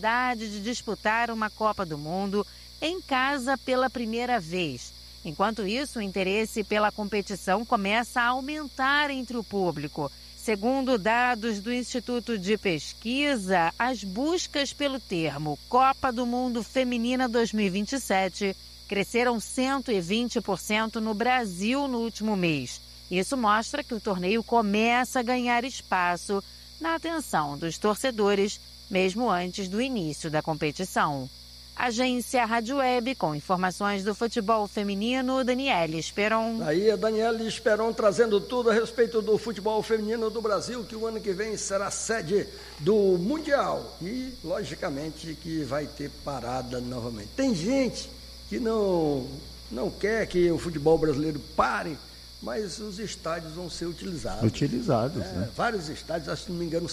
de disputar uma Copa do Mundo em casa pela primeira vez. Enquanto isso, o interesse pela competição começa a aumentar entre o público. Segundo dados do Instituto de Pesquisa, as buscas pelo termo Copa do Mundo Feminina 2027 cresceram 120% no Brasil no último mês. Isso mostra que o torneio começa a ganhar espaço na atenção dos torcedores, mesmo antes do início da competição. Agência Rádio Web, com informações do futebol feminino, Daniele Esperon. Aí a Daniele Esperon trazendo tudo a respeito do futebol feminino do Brasil, que o ano que vem será sede do Mundial. E, logicamente, que vai ter parada novamente. Tem gente que não quer que o futebol brasileiro pare, mas os estádios vão ser utilizados. Né? Vários estádios, acho que se não me engano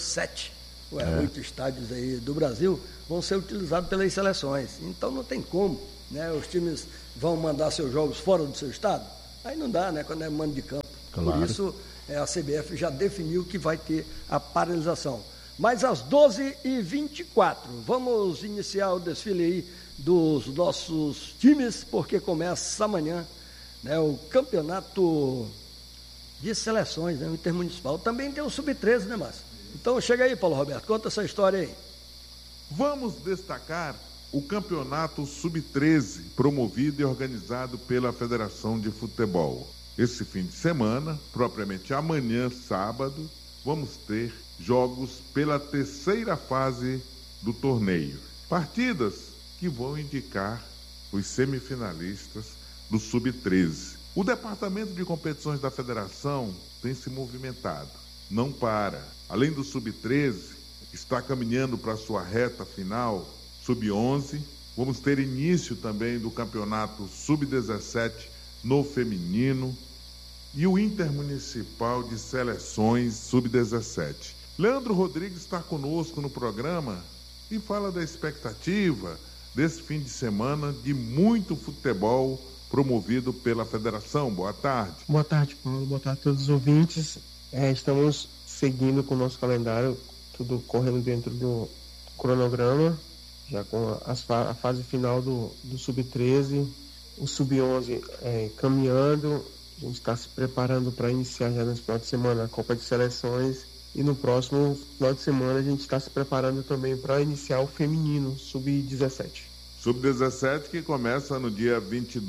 8 estádios aí do Brasil vão ser utilizados pelas seleções. Então não tem como, né? Os times vão mandar seus jogos fora do seu estado. Aí não dá, né? Quando é mando de campo. Claro. Por isso a CBF já definiu que vai ter a paralisação. Mas às 12h24, vamos iniciar o desfile aí dos nossos times, porque começa amanhã, né, o campeonato de seleções, né, o intermunicipal. Também tem o Sub-13, né, Márcio? Então chega aí, Paulo Roberto, conta essa história aí. Vamos destacar o campeonato Sub-13, promovido e organizado pela Federação de Futebol. Esse fim de semana, propriamente amanhã, sábado, vamos ter jogos pela terceira fase do torneio. Partidas que vão indicar os semifinalistas do Sub-13. O Departamento de Competições da Federação tem se movimentado, não para. Além do Sub-13, está caminhando para a sua reta final, Sub-11. Vamos ter início também do campeonato Sub-17 no feminino e o Intermunicipal de Seleções Sub-17. Leandro Rodrigues está conosco no programa e fala da expectativa desse fim de semana de muito futebol promovido pela Federação. Boa tarde. Boa tarde, Paulo. Boa tarde a todos os ouvintes. Estamos seguindo com o nosso calendário, tudo correndo dentro do cronograma, já com a fase final do Sub-13, o Sub-11 caminhando. A gente está se preparando para iniciar já nesse final de semana a Copa de Seleções e no próximo final de semana a gente está se preparando também para iniciar o feminino, Sub-17. Sub-17 que começa no dia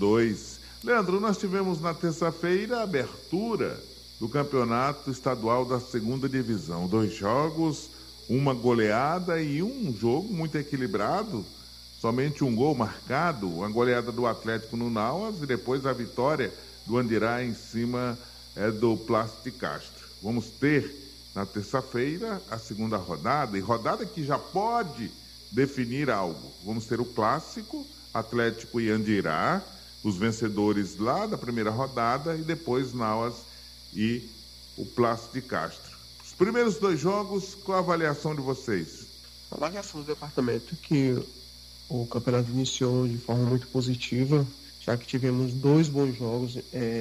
22. Leandro, nós tivemos na terça-feira a abertura do campeonato estadual da segunda divisão. 2 jogos, uma goleada e um jogo muito equilibrado. Somente um gol marcado, a goleada do Atlético no Nauas e depois a vitória do Andirá em cima do Plástico de Castro. Vamos ter na terça-feira a segunda rodada, e rodada que já pode definir algo. Vamos ter o clássico, Atlético e Andirá, os vencedores lá da primeira rodada, e depois Nauas e o Plástico de Castro. Os primeiros 2 jogos, qual a avaliação de vocês? A avaliação do departamento que o campeonato iniciou de forma muito positiva, já que tivemos 2 bons jogos.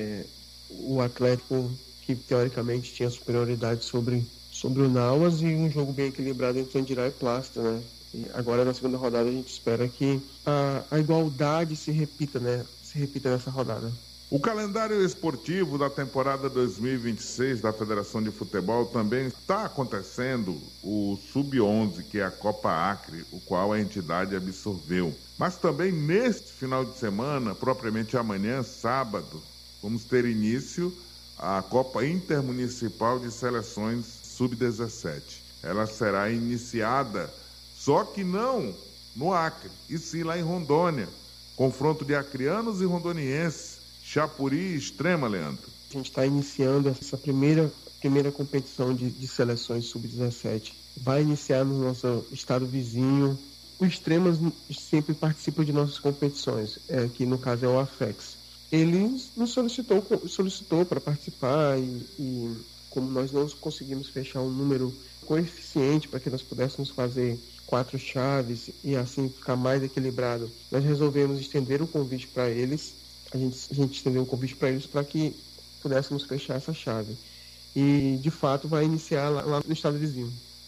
O Atlético, que teoricamente tinha superioridade sobre o Nauas, e um jogo bem equilibrado entre Andirá e Plástico, né? E agora na segunda rodada a gente espera que a igualdade se repita, né? Se repita nessa rodada. O calendário esportivo da temporada 2026 da Federação de Futebol também está acontecendo o Sub-11, que é a Copa Acre, o qual a entidade absorveu. Mas também neste final de semana, propriamente amanhã, sábado, vamos ter início a Copa Intermunicipal de Seleções Sub-17. Ela será iniciada, só que não no Acre, e sim lá em Rondônia. Confronto de acreanos e rondonienses. Chapuri e Extrema, Leandro. A gente está iniciando essa primeira competição de seleções Sub-17. Vai iniciar no nosso estado vizinho. O Extremas sempre participa de nossas competições, que no caso é o AFEX. Ele nos solicitou para participar e como nós não conseguimos fechar um número coeficiente para que nós pudéssemos fazer 4 chaves e assim ficar mais equilibrado, nós resolvemos estender o convite para eles. A gente estendeu o convite para eles para que pudéssemos fechar essa chave. E, de fato, vai iniciar lá no estado vizinho.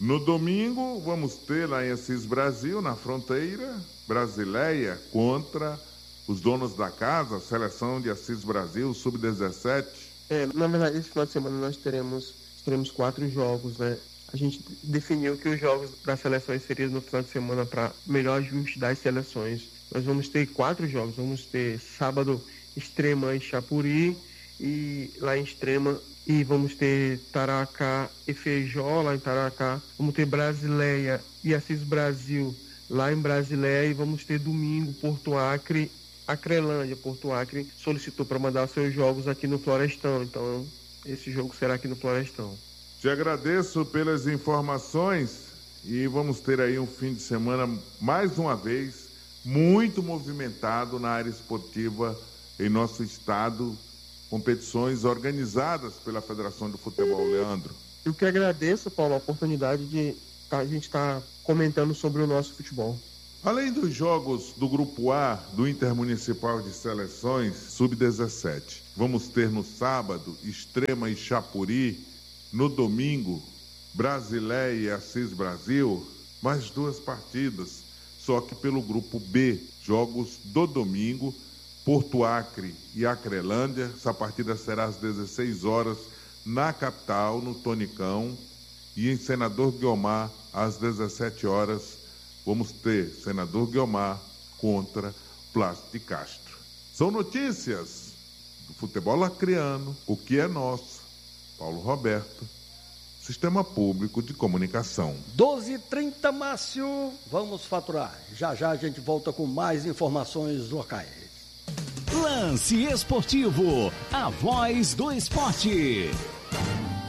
No domingo, vamos ter lá em Assis Brasil, na fronteira, Brasileia contra os donos da casa, a seleção de Assis Brasil, sub-17. Na verdade, esse final de semana nós teremos 4 jogos, né? A gente definiu que os jogos das seleções seriam no final de semana para melhor ajuste das seleções. Nós vamos ter 4 jogos, vamos ter sábado Extrema e Chapuri, e lá em Extrema, e vamos ter Taracá e Feijó lá em Taracá, vamos ter Brasileia e Assis Brasil lá em Brasileia, e vamos ter domingo Porto Acre, Acrelândia. Porto Acre solicitou para mandar seus jogos aqui no Florestão, então esse jogo será aqui no Florestão. Te agradeço pelas informações e vamos ter aí um fim de semana, mais uma vez, muito movimentado na área esportiva em nosso estado, competições organizadas pela Federação de Futebol. Leandro. Eu que agradeço, Paulo, a oportunidade de a gente estar comentando sobre o nosso futebol. Além dos jogos do Grupo A do Intermunicipal de Seleções Sub-17, vamos ter no sábado Extrema e Chapuri, no domingo Brasileia e Assis Brasil, mais 2 partidas, só que pelo Grupo B, jogos do domingo, Porto Acre e Acrelândia. Essa partida será às 16 horas na capital, no Tonicão, e em Senador Guiomar, às 17 horas, vamos ter Senador Guiomar contra Plácido de Castro. São notícias do futebol acreano, o que é nosso. Paulo Roberto, Sistema Público de Comunicação. 12h30, Márcio, vamos faturar. Já já a gente volta com mais informações locais. Lance Esportivo, a voz do esporte.